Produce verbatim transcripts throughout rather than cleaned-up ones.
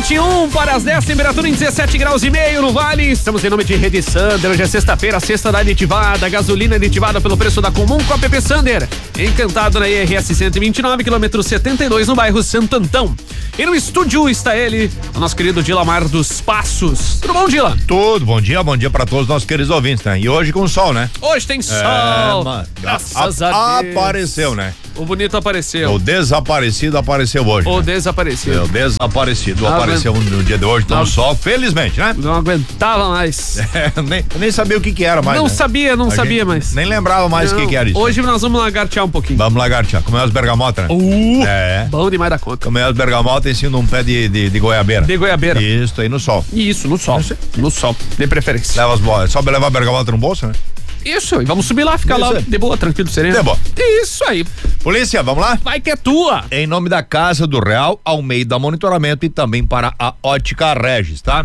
vinte e um para as dez, temperatura em dezessete graus e meio no Vale. Estamos em nome de Rede Sander. Hoje é sexta-feira, sexta da aditivada. Gasolina aditivada pelo preço da comum com a P P Sander. Encantado na I R S cento e vinte e nove, quilômetro setenta e dois, no bairro Santo Antão. E no estúdio está ele, o nosso querido Dilamar dos Passos. Tudo bom, Dila? Tudo, bom dia, bom dia para todos os nossos queridos ouvintes, né? E hoje com sol, né? Hoje tem sol. É, mano, graças a, a Deus. Apareceu, né? O bonito apareceu. O desaparecido apareceu hoje. O né? desaparecido. O desaparecido Não apareceu aguent... no dia de hoje, então Não. sol, felizmente, né? Não aguentava mais. É, nem, nem sabia o que que era mais. Não né? sabia, não A sabia gente mais. Nem lembrava mais o que que era isso. Hoje nós vamos lagartear um pouquinho. Vamos lagartear, comer as bergamotas, né? Uh, é. Bom demais da conta. Comer as bergamotas em cima de um pé de, de, de goiabeira. De goiabeira. Isso, aí no sol. Isso, no sol. No sol, de preferência. Leva as bolas, só levar a bergamota no bolso, né? Isso, e vamos subir lá, ficar Isso lá aí. de boa, tranquilo, sereno. De boa. Isso aí. Polícia, vamos lá? Vai que é tua. Em nome da Casa do Real, Almeida Monitoramento e também para a Ótica Regis, tá?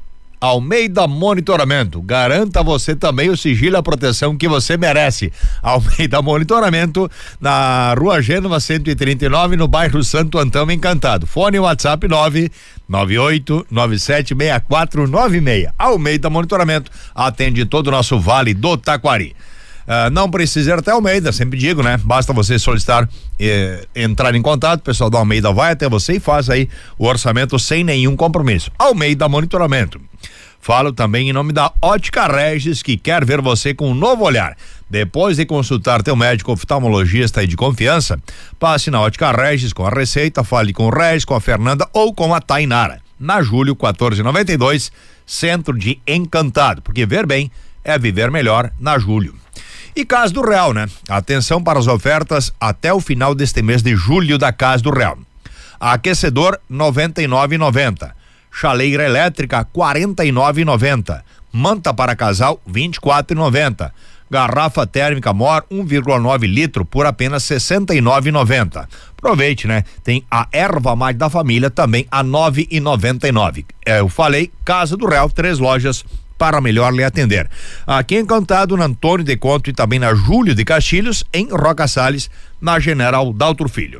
Almeida Monitoramento, garanta você também o sigilo e a proteção que você merece. Almeida Monitoramento, na Rua Gênova cento e trinta e nove, no bairro Santo Antão, Encantado. Fone WhatsApp nove nove oito nove sete seis quatro nove seis. Almeida Monitoramento atende todo o nosso Vale do Taquari. Uh, não precisa ir até Almeida, sempre digo, né? Basta você solicitar, eh, entrar em contato, o pessoal da Almeida vai até você e faz aí o orçamento sem nenhum compromisso. Almeida Monitoramento. Falo também em nome da Ótica Regis, que quer ver você com um novo olhar. Depois de consultar teu médico oftalmologista e de confiança, passe na Ótica Regis com a receita, fale com o Regis, com a Fernanda ou com a Tainara. Na Júlio quatorze noventa e dois, Centro de Encantado, porque ver bem é viver melhor na Júlio. E Casa do Real, né? Atenção para as ofertas até o final deste mês de julho da Casa do Real. Aquecedor noventa e nove reais e noventa centavos. Chaleira elétrica quarenta e nove reais e noventa centavos. Manta para casal vinte e quatro reais e noventa centavos. Garrafa térmica Mor um vírgula nove litro por apenas sessenta e nove reais e noventa centavos. Aproveite, né? Tem a erva mate da família também a nove reais e noventa e nove centavos. É, eu falei, Casa do Real, três lojas para melhor lhe atender. Aqui em Encantado, na Antônio de Conto e também na Júlio de Castilhos, em Roca Salles, na General Daltro Filho.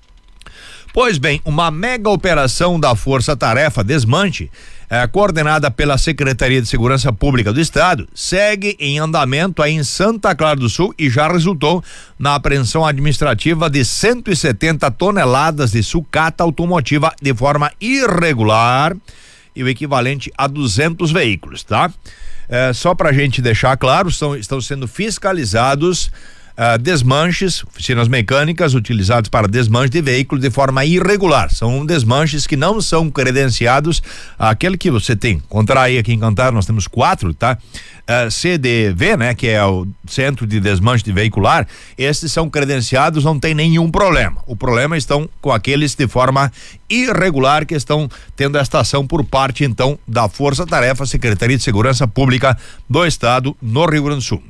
Pois bem, uma mega operação da Força Tarefa Desmanche, eh, coordenada pela Secretaria de Segurança Pública do Estado, segue em andamento aí em Santa Clara do Sul e já resultou na apreensão administrativa de cento e setenta toneladas de sucata automotiva de forma irregular e o equivalente a duzentos veículos, tá? É, só pra gente deixar claro, são, estão sendo fiscalizados uh, desmanches, oficinas mecânicas utilizados para desmanche de veículos de forma irregular. São desmanches que não são credenciados, aquele que você tem. Encontrar aí aqui em Encantado, nós temos quatro, tá? Uh, C D V, né? Que é o Centro de Desmanche de Veicular. Esses são credenciados, não tem nenhum problema. O problema estão com aqueles de forma irregular que estão tendo esta ação por parte, então, da Força Tarefa, Secretaria de Segurança Pública do Estado, no Rio Grande do Sul.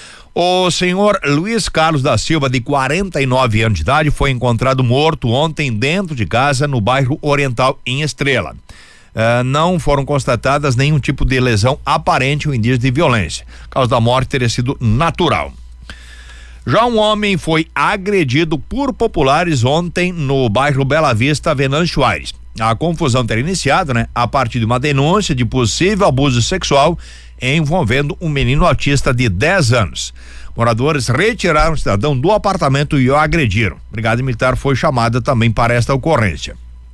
O senhor Luiz Carlos da Silva, de quarenta e nove anos de idade, foi encontrado morto ontem dentro de casa no bairro Oriental, em Estrela. Uh, não foram constatadas nenhum tipo de lesão aparente ou indício de violência. A causa da morte teria sido natural. Já um homem foi agredido por populares ontem no bairro Bela Vista, Venâncio Aires. A confusão teria iniciado, né, a partir de uma denúncia de possível abuso sexual envolvendo um menino autista de dez anos. Moradores retiraram o cidadão do apartamento e o agrediram. A Brigada Militar foi chamada também para esta ocorrência.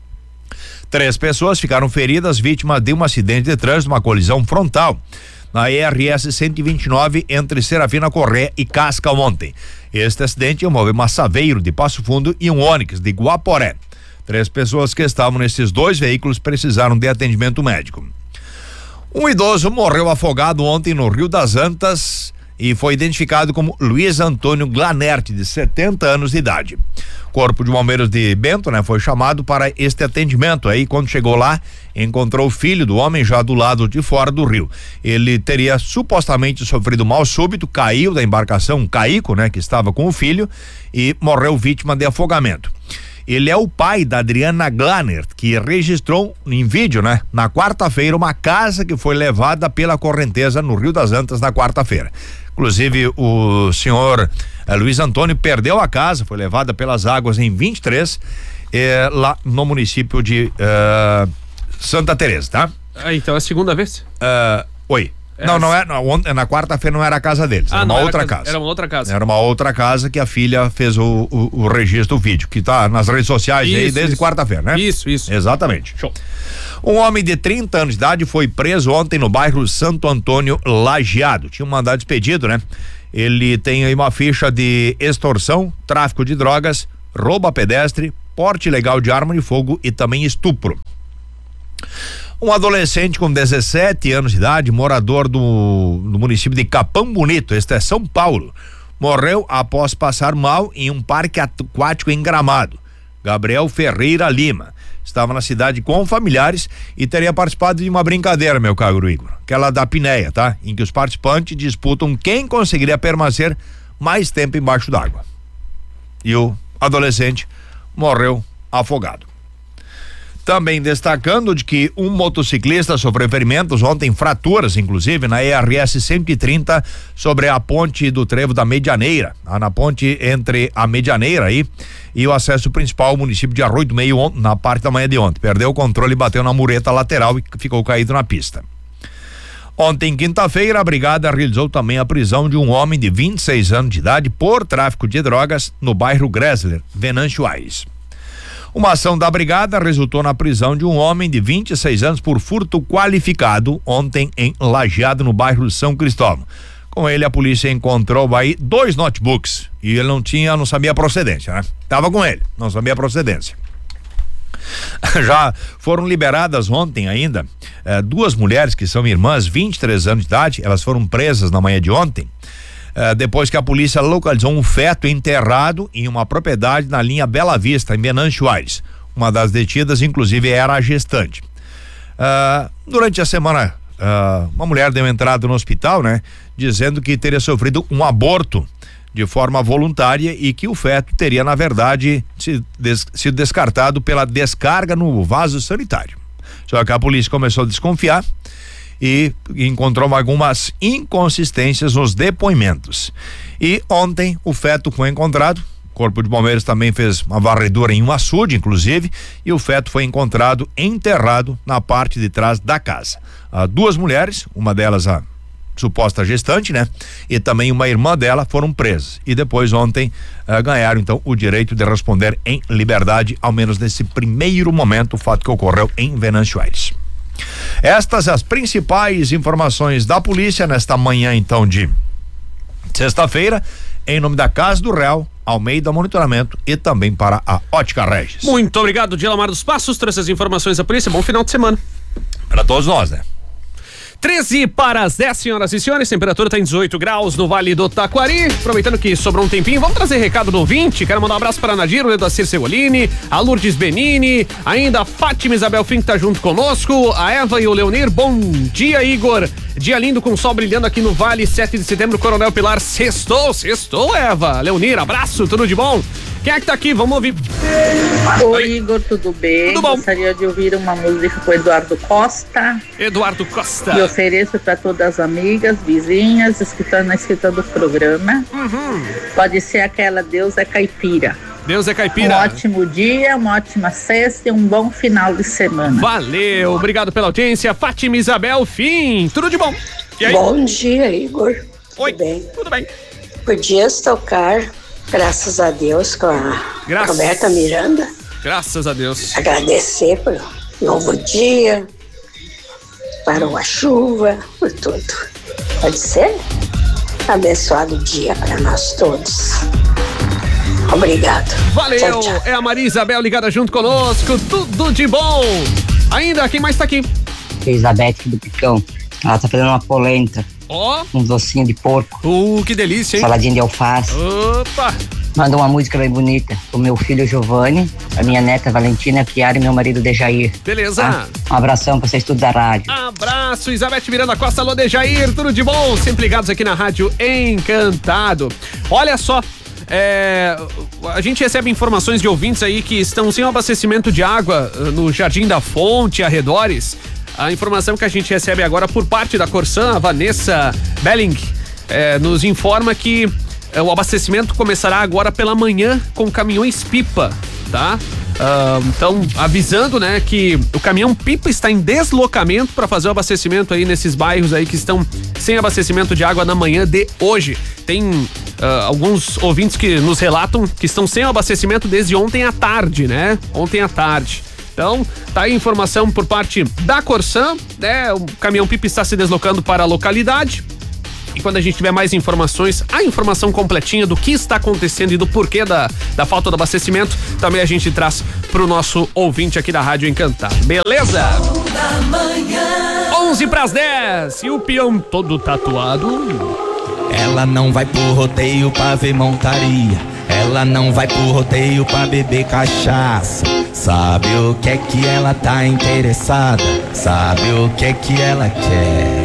Três pessoas ficaram feridas, vítimas de um acidente de trânsito, uma colisão frontal na E R S cento e vinte e nove entre Serafina Corrêa e Casca ontem. Este acidente envolveu uma Saveiro de Passo Fundo e um Onix de Guaporé. Três pessoas que estavam nesses dois veículos precisaram de atendimento médico. Um idoso morreu afogado ontem no Rio das Antas e foi identificado como Luiz Antônio Glanert, de setenta anos de idade. Corpo de Bombeiros de Bento, né, foi chamado para este atendimento. Aí, quando chegou lá, encontrou o filho do homem já do lado de fora do rio. Ele teria supostamente sofrido mal súbito, caiu da embarcação, um caico, né, que estava com o filho, e morreu vítima de afogamento. Ele é o pai da Adriana Glanert, que registrou em vídeo, né, na quarta-feira, uma casa que foi levada pela correnteza no Rio das Antas na quarta-feira. Inclusive, o senhor eh, Luiz Antônio perdeu a casa, foi levada pelas águas em vinte e três, eh, lá no município de eh, Santa Teresa, tá? Ah, então é a segunda vez? Uh, oi. É não, não é. Não, na quarta-feira não era a casa deles, ah, era uma outra casa, casa. Era uma outra casa. Era uma outra casa que a filha fez o, o, o registro, o vídeo, que tá nas redes sociais isso, aí desde quarta-feira, né? Isso, isso. Exatamente. Show. Um homem de trinta anos de idade foi preso ontem no bairro Santo Antônio, Lajeado. Tinha um mandado de expedido, né? Ele tem aí uma ficha de extorsão, tráfico de drogas, roubo a pedestre, porte ilegal de arma de fogo e também estupro. Um adolescente com dezessete anos de idade, morador do, do município de Capão Bonito, este é São Paulo, morreu após passar mal em um parque aquático em Gramado. Gabriel Ferreira Lima estava na cidade com familiares e teria participado de uma brincadeira, meu caro Igor, aquela da pinéia, tá? Em que os participantes disputam quem conseguiria permanecer mais tempo embaixo d'água. E o adolescente morreu afogado. Também destacando de que um motociclista sofreu ferimentos ontem, fraturas inclusive na E R S cento e trinta sobre a ponte do Trevo da Medianeira, na ponte entre a Medianeira aí e o acesso principal ao município de Arroio do Meio na parte da manhã de ontem. Perdeu o controle e bateu na mureta lateral e ficou caído na pista. Ontem, quinta-feira, a brigada realizou também a prisão de um homem de vinte e seis anos de idade por tráfico de drogas no bairro Gressler, Venâncio Aires. Uma ação da brigada resultou na prisão de um homem de vinte e seis anos por furto qualificado ontem em Lajeado, no bairro São Cristóvão. Com ele, a polícia encontrou aí dois notebooks e ele não tinha, não sabia a procedência, né? Tava com ele, não sabia a procedência. Já foram liberadas ontem ainda eh, duas mulheres que são irmãs, vinte e três anos de idade, elas foram presas na manhã de ontem. Uh, depois que a polícia localizou um feto enterrado em uma propriedade na linha Bela Vista, em Venâncio Aires. Uma das detidas, inclusive, era a gestante. Uh, durante a semana, uh, uma mulher deu entrada no hospital, né? Dizendo que teria sofrido um aborto de forma voluntária e que o feto teria, na verdade, se des- sido descartado pela descarga no vaso sanitário. Só que a polícia começou a desconfiar e encontrou algumas inconsistências nos depoimentos. E ontem o feto foi encontrado, o Corpo de Bombeiros também fez uma varredura em um açude, inclusive, e o feto foi encontrado enterrado na parte de trás da casa. Ah, duas mulheres, uma delas a suposta gestante, né? E também uma irmã dela foram presas e depois ontem ah, ganharam então o direito de responder em liberdade, ao menos nesse primeiro momento, o fato que ocorreu em Venâncio Aires. Estas as principais informações da polícia nesta manhã então de sexta-feira, em nome da Casa do Real, Almeida Monitoramento e também para a Ótica Regis. Muito obrigado, Dielamar dos Passos, trouxe as informações da polícia, bom final de semana. Para todos nós, né? treze para as dez, senhoras e senhores, temperatura está em dezoito graus no Vale do Taquari. Aproveitando que sobrou um tempinho, vamos trazer recado do ouvinte. Quero mandar um abraço para a Nadir, o Edacir Segolini, a Lourdes Benini, ainda a Fátima Isabel Fink tá junto conosco, a Eva e o Leonir. Bom dia, Igor. Dia lindo com sol brilhando aqui no Vale, sete de setembro, Coronel Pilar. Sextou, sextou, Eva. Leonir, abraço, tudo de bom? Quem é que tá aqui? Vamos ouvir. Oi, Oi. Igor, tudo bem? Tudo bom? Gostaria de ouvir uma música com Eduardo Costa. Eduardo Costa. E ofereço para todas as amigas, vizinhas, escutando a escuta do programa. Uhum. Pode ser aquela Deus é Caipira. Deus é Caipira. Um ótimo dia, uma ótima sexta e um bom final de semana. Valeu, obrigado pela audiência. Fátima Isabel Fim, tudo de bom? E aí? Bom dia, Igor. Oi, tudo bem? Tudo bem. Podias tocar Graças a Deus com a Graças. Roberta Miranda. Graças a Deus. Agradecer pelo novo dia, parou a chuva, por tudo. Pode ser? Abençoado dia para nós todos. Obrigado. Valeu, tchau, tchau. É a Maria Isabel ligada junto conosco, tudo de bom. Ainda, quem mais tá aqui? Elizabeth do Picão, ela tá fazendo uma polenta. Ó. Um docinho de porco. Uh, que delícia, hein? Saladinha de alface. Opa. Manda uma música bem bonita pro meu filho Giovanni, a minha neta Valentina Chiara e meu marido Dejair. Beleza. Tá? Um abração pra vocês tudo da rádio. Abraço, Elizabeth Miranda Costa, alô Dejair, tudo de bom? Sempre ligados aqui na Rádio Encantado. Olha só, é, a gente recebe informações de ouvintes aí que estão sem abastecimento de água no Jardim da Fonte e arredores. A informação que a gente recebe agora por parte da Corsan, a Vanessa Belling, é, nos informa que é, o abastecimento começará agora pela manhã com caminhões pipa, tá? Uh, então, avisando, né, que o caminhão pipa está em deslocamento para fazer o abastecimento aí nesses bairros aí que estão sem abastecimento de água na manhã de hoje. Tem uh, alguns ouvintes que nos relatam que estão sem abastecimento desde ontem à tarde, né? Ontem à tarde. Então, tá aí a informação por parte da Corsan, né? O caminhão pipa está se deslocando para a localidade. E quando a gente tiver mais informações, a informação completinha do que está acontecendo e do porquê da, da falta de abastecimento, também a gente traz pro nosso ouvinte aqui da Rádio Encantado. Beleza? onze para as dez e o peão todo tatuado. Ela não vai pro rodeio pra ver montaria. Ela não vai pro rodeio pra beber cachaça. Sabe o que é que ela tá interessada? Sabe o que é que ela quer?